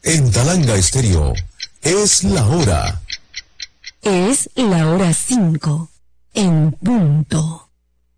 En Talanga Estéreo, es la hora. Es la hora 5, en punto.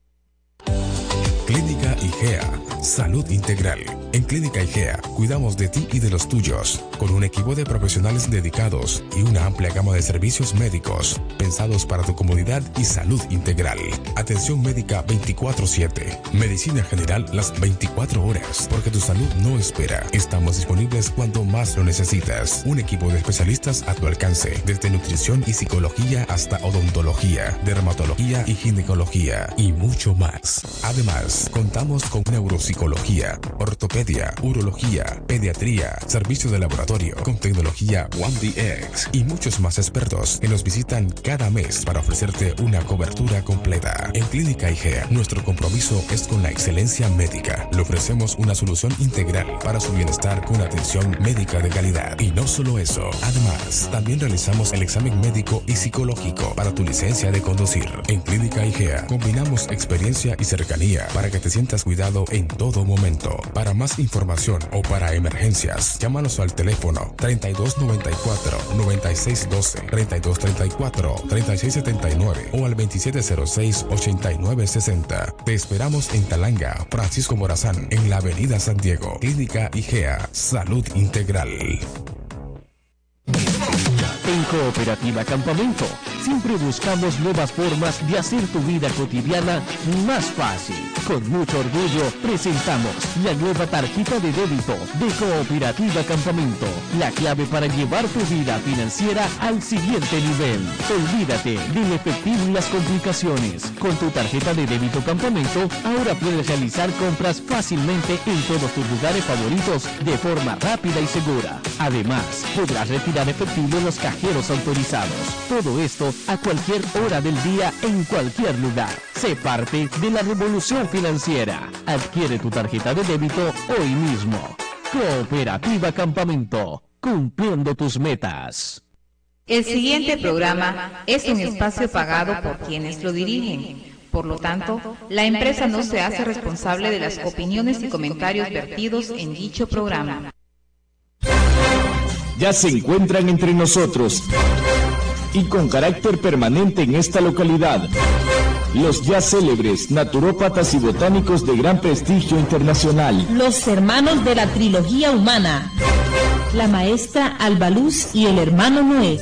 Clínica IGEA, salud integral. En Clínica IGEA cuidamos de ti y de los tuyos, con un equipo de profesionales dedicados y una amplia gama de servicios médicos, pensados para tu comodidad y salud integral. Atención médica 24/7, medicina general las 24 horas, porque tu salud no espera. Estamos disponibles cuando más lo necesitas. Un equipo de especialistas a tu alcance, desde nutrición y psicología hasta odontología, dermatología y ginecología, y mucho más. Además, contamos con neuropsicología, ortopedia, urología, pediatría, servicio de laboratorio con tecnología 1DX y muchos más expertos que nos visitan cada mes para ofrecerte una cobertura completa. En Clínica IGEA, nuestro compromiso es con la excelencia médica. Le ofrecemos una solución integral para su bienestar con atención médica de calidad. Y no solo eso, además, también realizamos el examen médico y psicológico para tu licencia de conducir. En Clínica IGEA combinamos experiencia y cercanía para que te sientas cuidado en todo momento. Para más información o para emergencias, llámanos al teléfono 3294-9612, 3234-3679 o al 2706-8960. Te esperamos en Talanga, Francisco Morazán, en la Avenida San Diego. Clínica IGEA, salud integral. En Cooperativa Campamento, siempre buscamos nuevas formas de hacer tu vida cotidiana más fácil. Con mucho orgullo, presentamos la nueva tarjeta de débito de Cooperativa Campamento, la clave para llevar tu vida financiera al siguiente nivel. Olvídate del efectivo y las complicaciones. Con tu tarjeta de débito Campamento, ahora puedes realizar compras fácilmente en todos tus lugares favoritos de forma rápida y segura. Además, podrás retirar efectivo en los cajeros autorizados. Todo esto a cualquier hora del día, en cualquier lugar. Sé parte de la revolución financiera. Adquiere tu tarjeta de débito hoy mismo. Cooperativa Campamento, cumpliendo tus metas. El siguiente programa es un espacio pagado por quienes lo dirigen. Por lo tanto, la empresa no se hace responsable de las opiniones y comentarios vertidos en dicho programa. Ya se encuentran entre nosotros y con carácter permanente en esta localidad, los ya célebres naturópatas y botánicos de gran prestigio internacional, los hermanos de la trilogía humana, la maestra Alba Luz y el hermano Noé.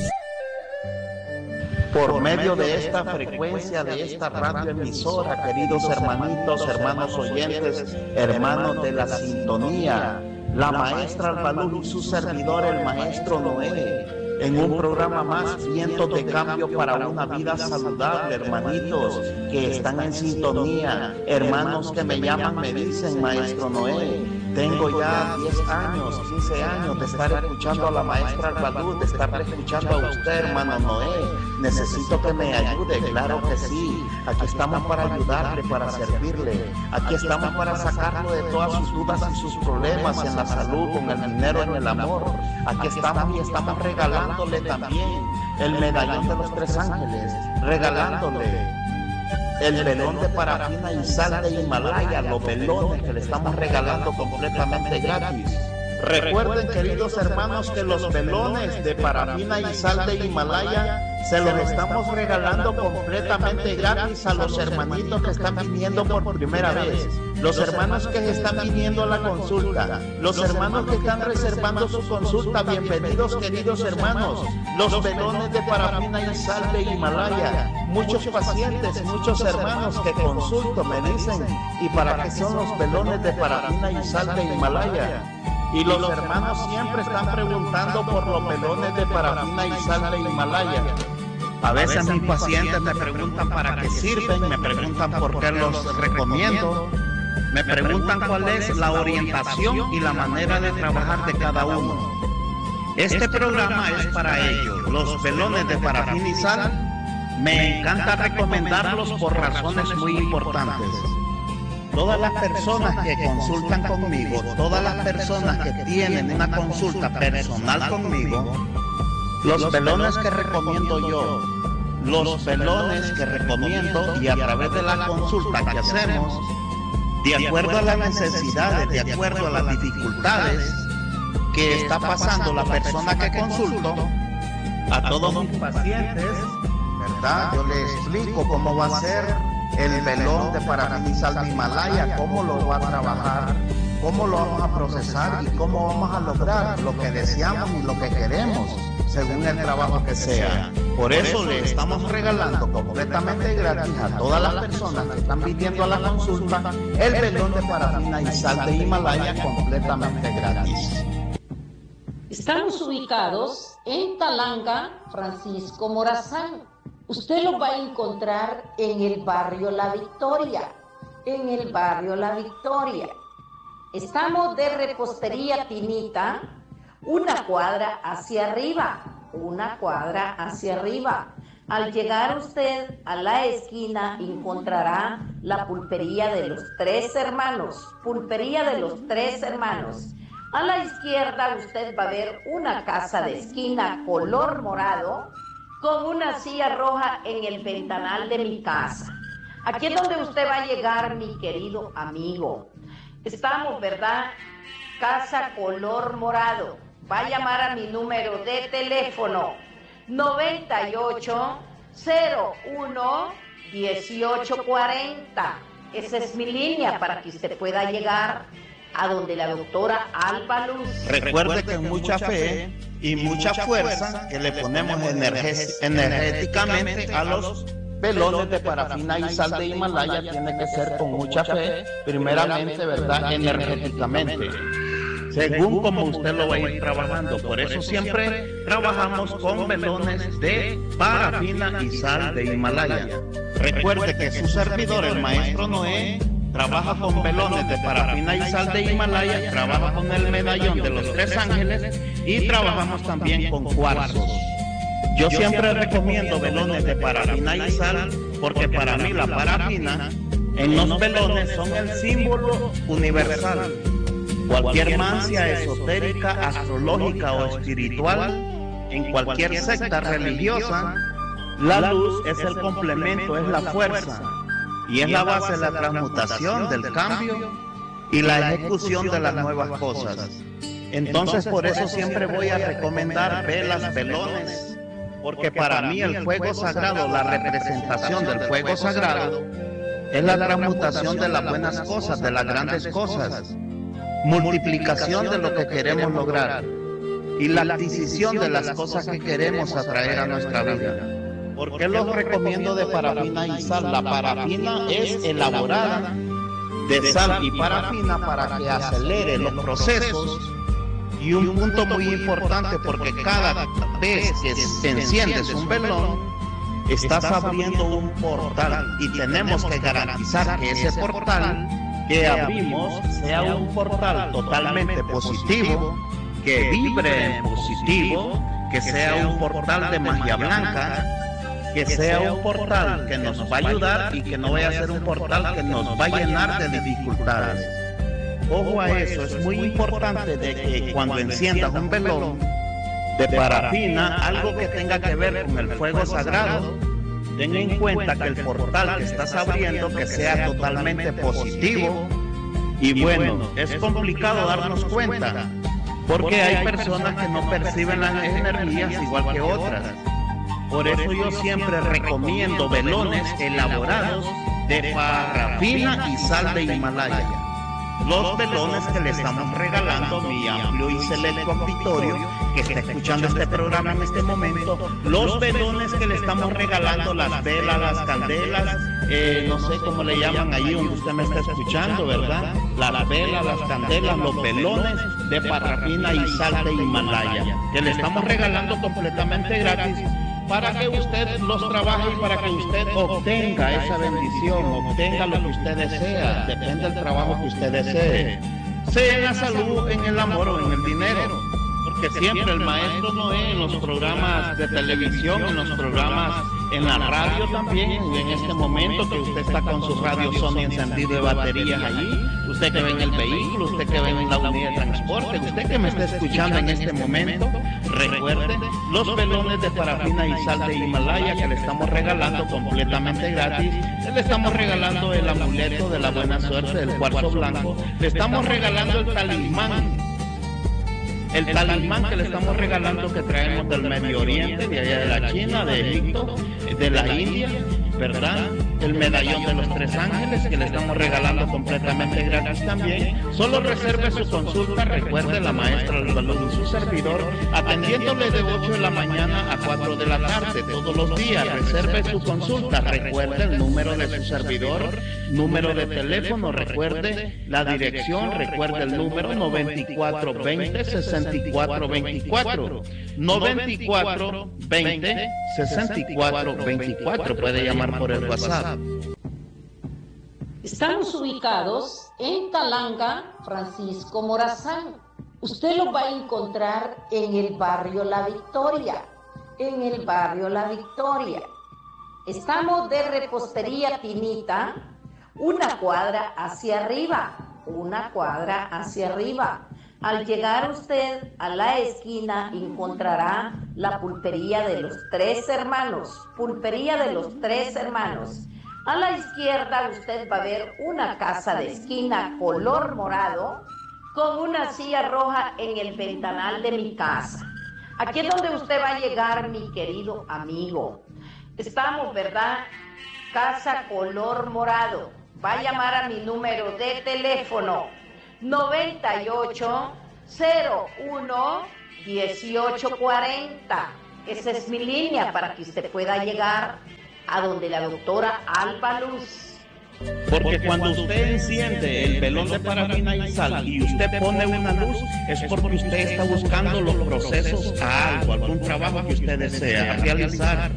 Por medio de esta frecuencia, de esta radioemisora, queridos hermanitos, hermanos oyentes, hermanos de la sintonía, la maestra Alba Luz y su servidor, el maestro Noé, en un programa más, Vientos de Cambio para una vida saludable, hermanitos que están en sintonía, hermanos que me llaman, me dicen, maestro Noé, tengo ya 10 años, 15 años de estar escuchando a la maestra Alba Luz, de estar escuchando a usted, hermano Noé, necesito que me ayude, claro que sí, aquí estamos para ayudarle, para servirle, aquí estamos para sacarlo de todas sus dudas y sus problemas en la salud, con el dinero, en el amor, aquí estamos y estamos regalándole también el medallón de los 3 ángeles, regalándole el velón de parafina y sal de Himalaya, los velones que le estamos regalando completamente gratis. Recuerden, queridos hermanos, que los velones de parafina y sal de Himalaya se los estamos regalando completamente gratis a los hermanitos que están viniendo por primera vez, los hermanos que están viniendo a la consulta, los hermanos que están reservando su consulta. Bienvenidos, queridos hermanos, los velones de parafina y sal de Himalaya. Muchos pacientes, muchos hermanos que consulto me dicen, ¿y para qué son los velones de parafina y sal de Himalaya? Y los hermanos siempre están preguntando por los velones de parafina y sal de Himalaya. A veces mis pacientes me preguntan para qué sirven, me preguntan por qué los recomiendo, me preguntan cuál es la orientación y la manera de trabajar de cada uno. Este programa es para ellos, los velones de parafina y sal. Me encanta recomendarlos por razones muy importantes. Todas las personas que consultan conmigo, todas las personas que tienen una consulta personal conmigo, los velones que recomiendo yo, los velones que recomiendo y a través de la consulta que hacemos, de acuerdo a las necesidades, de acuerdo a las dificultades que está pasando la persona que consulto a todos mis pacientes, ¿verdad? Yo les explico cómo va a ser el velón de parafina y sal de Himalaya, cómo lo va a trabajar, cómo lo vamos a procesar y cómo vamos a lograr lo que deseamos y lo que queremos, según el trabajo que sea. Por eso le estamos regalando completamente gratis a todas las personas que están viniendo a la consulta el velón de parafina y sal de Himalaya completamente gratis. Estamos ubicados en Talanga, Francisco Morazán. Usted lo va a encontrar en el barrio La Victoria. En el barrio La Victoria. Estamos de Repostería Tinita, una cuadra hacia arriba. Una cuadra hacia arriba. Al llegar usted a la esquina encontrará la pulpería de los Tres Hermanos. Pulpería de los Tres Hermanos. A la izquierda usted va a ver una casa de esquina color morado con una silla roja en el ventanal de mi casa. Aquí es donde usted va a llegar, mi querido amigo. Estamos, ¿verdad? Casa color morado. Va a llamar a mi número de teléfono 9801-1840. Esa es mi línea para que usted pueda llegar a donde la doctora Alba Luz. Recuerde que en mucha fe y mucha fuerza que le ponemos energéticamente a los velones de parafina y sal de Himalaya tiene que ser con mucha fe, primeramente, ¿verdad? Energéticamente, según como usted lo va a ir trabajando. Por eso siempre trabajamos con velones de parafina y sal de Himalaya. Recuerde que su servidor, el maestro Noé, trabaja con velones de parafina y sal de Himalaya, trabaja con el medallón de los Tres Ángeles y trabajamos también con cuarzos. Yo siempre recomiendo velones de parafina y sal porque para mí la parafina en los velones son el símbolo universal. Cualquier mancia esotérica, astrológica o espiritual, en cualquier secta religiosa, la luz es el complemento, es la fuerza y es la base de la transmutación, del cambio y la ejecución de las nuevas cosas. Entonces por eso siempre voy a recomendar velas, velones, porque para mí el fuego sagrado, la representación del fuego sagrado, es la transmutación de las buenas cosas, de las grandes cosas, multiplicación de lo que queremos lograr y la adquisición de las cosas que queremos atraer a nuestra vida. ¿Por qué los recomiendo de parafina y sal? La parafina es elaborada de sal y parafina para que acelere los procesos. Y un punto muy importante, porque cada vez que se enciendes un velón, estás abriendo un portal y tenemos que garantizar que ese portal que abrimos sea un portal totalmente positivo, que vibre en positivo, que sea un portal de magia blanca, que sea un portal que nos va a ayudar y que no vaya a ser un portal que nos va a llenar de dificultades. Ojo a eso, es muy importante de que cuando enciendas un velón de parafina, algo que tenga que ver con el fuego sagrado, ten en cuenta que el portal que estás abriendo que sea totalmente positivo. Y bueno, es complicado darnos cuenta, porque hay personas que no perciben las energías igual que otras. Por eso yo siempre recomiendo velones elaborados de parafina y sal de Himalaya. Los velones que le estamos regalando, mi amplio y selecto auditorio que está escuchando este programa en este momento, los velones que le estamos regalando, las velas, las candelas, no sé cómo le llaman ahí donde usted me está escuchando, ¿verdad? Las velas, las candelas, los velones de parafina y sal de Himalaya, que le estamos regalando completamente gratis, para que usted los trabaje y para que usted obtenga esa bendición, obtenga lo que usted desea, depende del trabajo que usted desee, sea en la salud, en el amor o en el dinero, porque siempre el maestro Noé en los programas de televisión, en los programas en la radio también, en este momento que usted está con su radio Sony encendido de baterías allí, usted que ve en el vehículo, usted que ve en la unidad de transporte, usted que me está escuchando en este momento, recuerde los velones de parafina y sal de Himalaya que le estamos regalando completamente gratis. Le estamos regalando el amuleto de la buena suerte del cuarzo blanco, le estamos regalando el talismán el talismán que le estamos regalando, que traemos del Medio Oriente, de allá de la China, de Egipto, de la India, ¿verdad? El medallón de los 3 ángeles que le estamos regalando completamente gratis también. Solo reserve su consulta, recuerde, la maestra Albaluz y su servidor, atendiéndole de 8 de la mañana a 4 de la tarde todos los días. Reserve su consulta, recuerde el número de su servidor, número de teléfono, recuerde la dirección, recuerde el número 9420-6424, 9420-6424, puede llamar por el WhatsApp. Estamos ubicados en Talanga, Francisco Morazán. Usted lo va a encontrar en el barrio La Victoria. En el barrio La Victoria. Estamos de Repostería Tinita, una cuadra hacia arriba. Una cuadra hacia arriba. Al llegar usted a la esquina encontrará la pulpería de los 3 hermanos. Pulpería de los 3 hermanos. A la izquierda usted va a ver una casa de esquina color morado con una silla roja en el ventanal de mi casa. Aquí es donde usted va a llegar, mi querido amigo. Estamos, ¿verdad? Casa color morado. Va a llamar a mi número de teléfono 9801-1840. Esa es mi línea para que usted pueda llegar a donde la doctora Albaluz. Porque cuando usted enciende el velón de parafina y sal y usted pone una luz, es porque usted está buscando los procesos a algo, algún trabajo que usted desea realizar.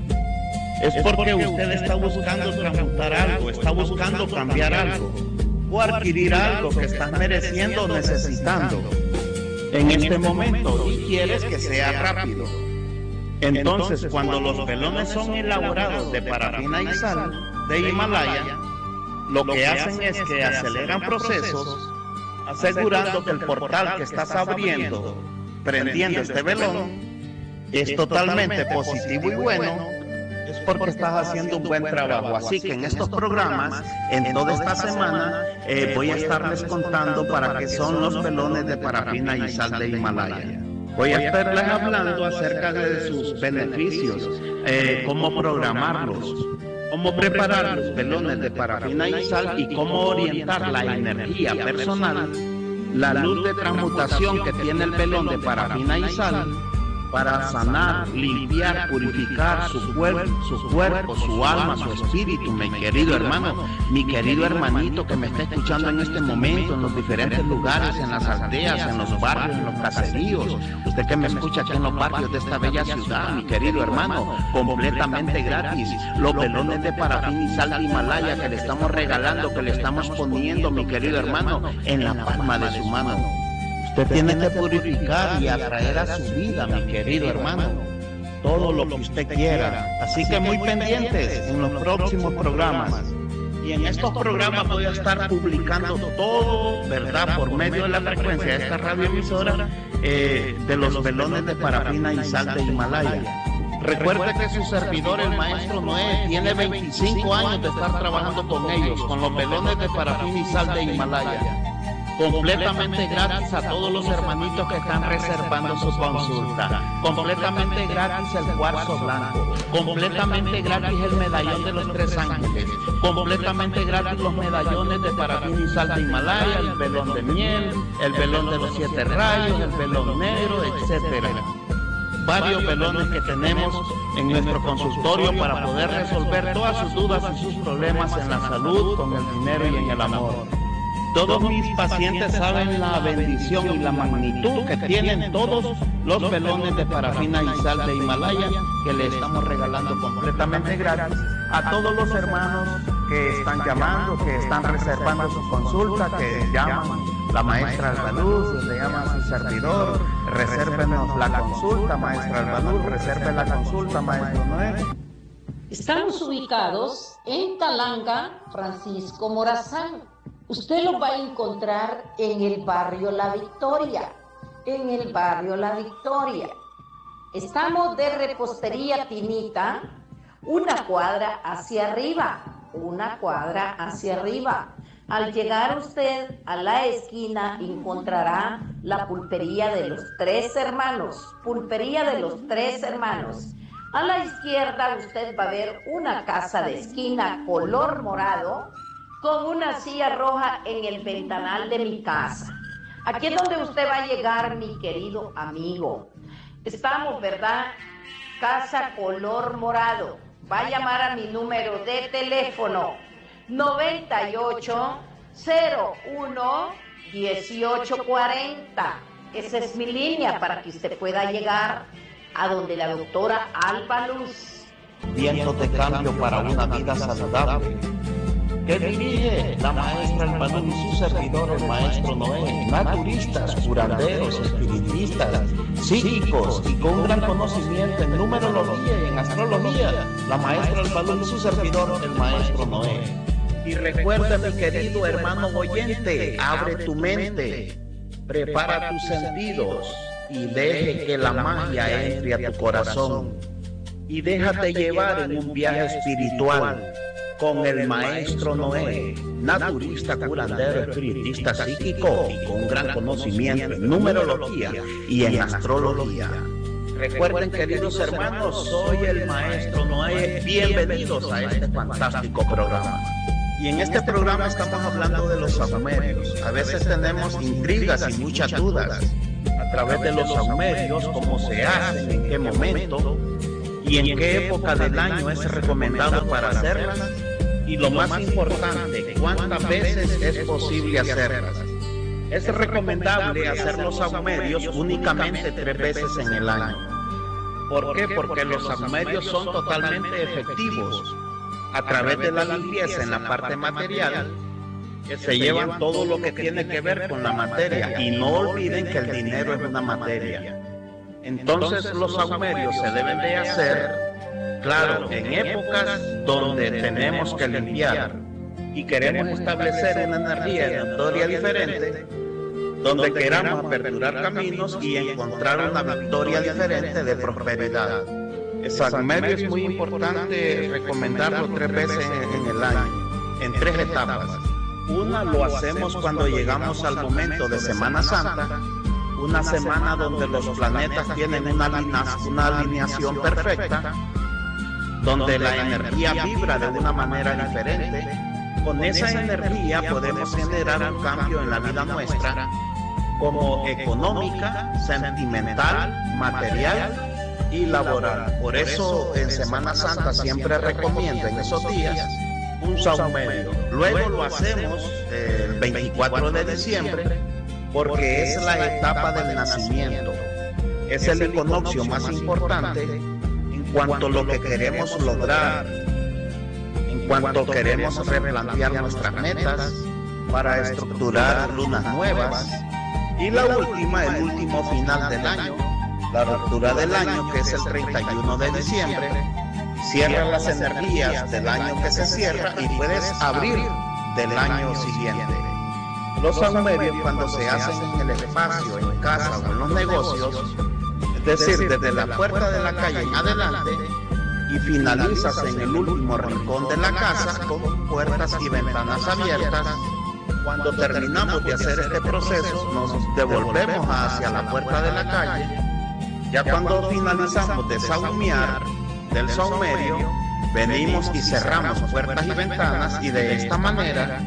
Es porque usted está buscando transmutar algo, está buscando cambiar algo o adquirir algo que estás mereciendo o necesitando en este momento y quieres que sea rápido. Entonces, cuando los velones son elaborados de parafina y sal de Himalaya, lo que hacen es que aceleran procesos, asegurando que el portal que estás abriendo, prendiendo este velón, es totalmente positivo y bueno. Es porque estás haciendo un buen trabajo. Así que en estos programas, en toda esta semana, voy a estarles contando para qué son los velones de parafina y sal de Himalaya. Voy a estarles hablando acerca de sus beneficios, cómo programarlos, cómo preparar los velones de parafina y sal y cómo orientar la energía personal, la luz de transmutación que tiene el velón de parafina y sal para sanar, limpiar, purificar su cuerpo, su alma, su espíritu, mi querido hermano, mi querido hermanito que me está escuchando en este momento, en los diferentes lugares, en las aldeas, en los barrios, en los caseríos, usted que me escucha aquí en los barrios de esta bella ciudad, mi querido hermano, completamente gratis, los velones de parafina y sal de Himalaya que le estamos regalando, que le estamos poniendo, mi querido hermano, en la palma de su mano. Usted tiene que purificar y atraer a su vida, mi querido hermano, todo lo que usted quiera. Así que muy pendientes en los próximos programas. Y en estos programas voy a estar publicando todo, ¿verdad? Por medio de la frecuencia de esta radioemisora, de los velones de parafina y sal de Himalaya. Recuerde que su servidor, el maestro Noé, tiene 25 años de estar trabajando con ellos, con los velones de parafina y sal de Himalaya. Completamente gratis a todos los hermanitos que están reservando su consulta. Completamente gratis el cuarzo blanco. Completamente gratis el medallón de los 3 ángeles. Completamente gratis los medallones de parafina y sal de Himalaya, el velón de miel, el velón de los 7 rayos, el velón negro, etcétera. Varios velones que tenemos en nuestro consultorio para poder resolver todas sus dudas y sus problemas en la salud, con el dinero y en el amor. Todos mis pacientes saben la bendición y la magnitud que tienen todos los velones de parafina y sal de Himalaya que le estamos regalando completamente gratis a todos los hermanos que están llamando, que están reservando su consulta, que llaman la maestra Albaluz, le llaman a su servidor, resérvenos la consulta, maestra Albaluz, reserve la consulta, maestro Noé. Estamos ubicados en Talanga, Francisco Morazán. Usted lo va a encontrar en el barrio La Victoria, en el barrio La Victoria. Estamos de Repostería Tinita, una cuadra hacia arriba, una cuadra hacia arriba. Al llegar usted a la esquina encontrará la pulpería de los Tres Hermanos. Pulpería de los Tres Hermanos. A la izquierda usted va a ver una casa de esquina color morado con una silla roja en el ventanal de mi casa. Aquí es donde usted va a llegar, mi querido amigo. Estamos, ¿verdad? Casa color morado. Va a llamar a mi número de teléfono 9801-1840. Esa es mi línea para que usted pueda llegar a donde la doctora Alba Luz. Vientos de cambio para una vida saludable. Que dirige la maestra Alba Luz y su servidor, el maestro Noé. Naturistas, curanderos, espiritistas, psíquicos y con gran conocimiento en numerología y en astrología. La maestra Alba Luz y su servidor, el maestro Noé. Y recuerda, mi querido hermano oyente, abre tu mente, prepara tus sentidos y deje que la magia entre a tu corazón. Y déjate llevar en un viaje espiritual con el maestro Noé, naturista, curandero, espiritista, psíquico y con gran conocimiento en numerología y en astrología. Recuerden, queridos hermanos, soy el maestro Noé. Bienvenidos a este fantástico programa. Y en este programa estamos hablando de los sahumerios. A veces tenemos intrigas y muchas dudas a través de los sahumerios, cómo se hacen, en qué momento y en qué época del año es recomendado para hacerlas. Y lo más importante, ¿cuántas veces es posible hacerlas? Es recomendable hacer los sahumerios únicamente 3 veces en el año. ¿Por qué? Porque los sahumerios son totalmente efectivos a través de la limpieza en la parte material, que se llevan todo lo que tiene que ver con la materia. Y no olviden que el dinero es una materia. Entonces los sahumerios se deben de hacer, claro, en épocas donde tenemos que limpiar y queremos establecer una energía vibratoria diferente, donde queramos aperturar caminos y encontrar una victoria diferente de prosperidad. El sahumerio es muy importante recomendarlo 3 veces en el año, en 3 etapas. Una lo hacemos cuando llegamos al momento de Semana Santa, una semana donde los planetas tienen una alineación perfecta, donde la energía vibra de una manera diferente. Con esa energía podemos generar un cambio en la vida nuestra, como económica, sentimental, material y laboral. Por eso en Semana Santa siempre recomiendo en esos días un sahumerio. Luego lo hacemos el 24 de diciembre porque es la etapa del nacimiento. Es el equinoccio más importante en cuanto a lo que queremos lograr, en cuanto queremos replantear nuestras metas para estructurar lunas nuevas. Y la última, el último final del año, la ruptura del año, que es el 31 de diciembre, cierra las energías del año que se cierra y puedes abrir del año siguiente. Los sahumerios, cuando se hacen en el espacio, en casa o en los negocios, es decir, desde la puerta de la calle en adelante, y finalizas en el último rincón de la casa con puertas y ventanas abiertas. Cuando terminamos de hacer este proceso, nos devolvemos hacia la puerta de la calle. Ya cuando finalizamos de sahumear del sahumerio, venimos y cerramos puertas y ventanas, y de esta manera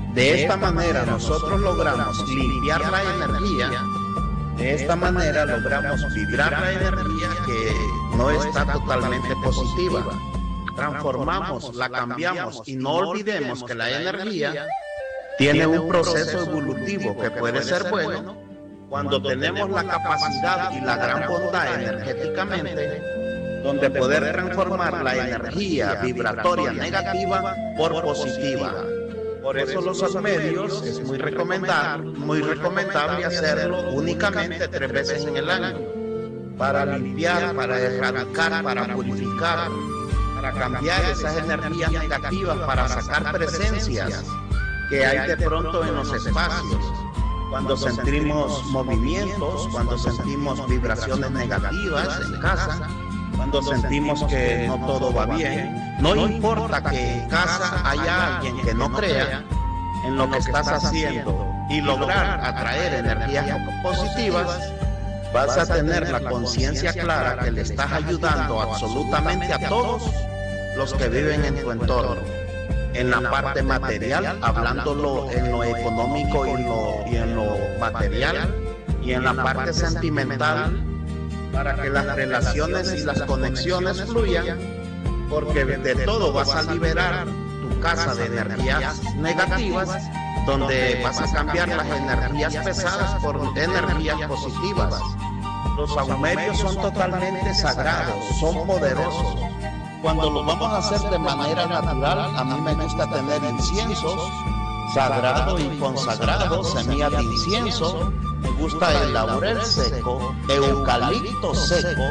nosotros logramos limpiar la energía. De esta manera logramos vibrar la energía que no está totalmente positiva. Transformamos, la cambiamos, y no olvidemos que la energía tiene un proceso evolutivo que puede ser bueno cuando tenemos la capacidad y la gran bondad energéticamente, donde poder transformar la energía vibratoria negativa por positiva. Por eso los sahumerios es muy recomendable hacerlo únicamente 3 veces en el año, para limpiar, para erradicar, para purificar, para cambiar esas energías negativas, para sacar presencias que hay de pronto en los espacios, cuando sentimos movimientos, cuando sentimos vibraciones negativas en casa, cuando sentimos que no todo va bien. No importa que en casa haya alguien que no crea, en lo que estás haciendo y lograr atraer energías positivas, vas a tener la conciencia clara que le estás ayudando absolutamente a todos los que viven en tu entorno. En la parte material, hablándolo en lo económico y en lo material, y en la parte sentimental, para que las relaciones y las conexiones fluyan, porque de todo vas a liberar tu casa de energías negativas, donde vas a cambiar las energías pesadas por energías positivas. Los sahumerios son totalmente sagrados, son poderosos. Cuando lo vamos a hacer de manera natural, a mí me gusta tener inciensos sagrado y consagrado, semillas de incienso, me gusta el laurel seco, eucalipto seco,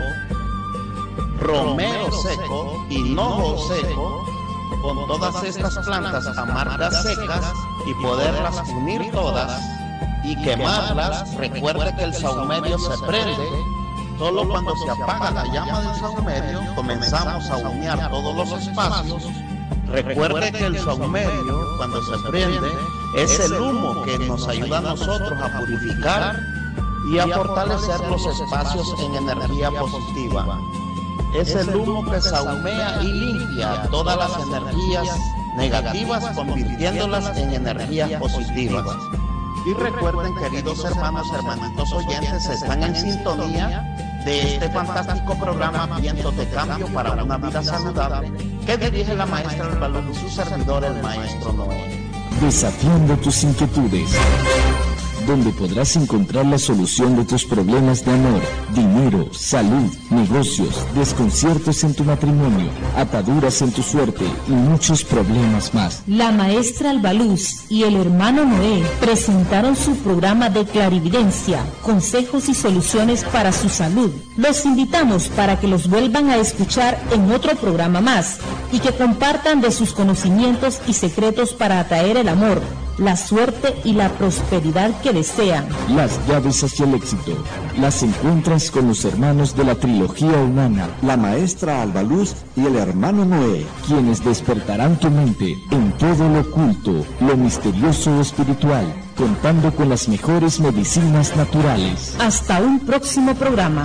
romero seco, hinojo seco, con todas estas plantas amargas secas y poderlas unir todas y quemarlas. Recuerde que el sahumerio se prende solo cuando se apaga la llama del sahumerio. Comenzamos a humear todos los espacios. Recuerde que el sahumerio, cuando se prende, es el humo que nos ayuda a nosotros a purificar y a fortalecer los espacios en energía positiva. Es el humo que sahumea y limpia todas las energías negativas, convirtiéndolas en energías positivas. Y recuerden, queridos hermanos, hermanitos oyentes, están en sintonía de este fantástico programa Vientos de Cambio para una Vida Saludable, que dirige la maestra Alba Luz y su servidor, el maestro Noé. Desafiando tus inquietudes, donde podrás encontrar la solución de tus problemas de amor, dinero, salud, negocios, desconciertos en tu matrimonio, ataduras en tu suerte y muchos problemas más. La maestra Alba Luz y el hermano Noé presentaron su programa de clarividencia, consejos y soluciones para su salud. Los invitamos para que los vuelvan a escuchar en otro programa más y que compartan de sus conocimientos y secretos para atraer el amor, la suerte y la prosperidad que desean. Las llaves hacia el éxito las encuentras con los hermanos de la trilogía humana, la maestra Alba Luz y el hermano Noé, quienes despertarán tu mente en todo lo oculto, lo misterioso espiritual, contando con las mejores medicinas naturales. Hasta un próximo programa.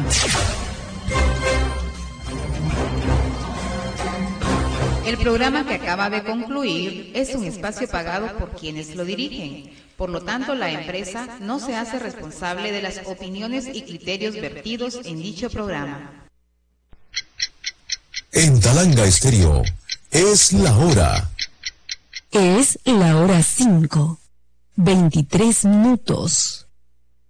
El programa que acaba de concluir es un espacio pagado por quienes lo dirigen. Por lo tanto, la empresa no se hace responsable de las opiniones y criterios vertidos en dicho programa. En Talanga Estéreo, es la hora. Es la hora 5, 23 minutos.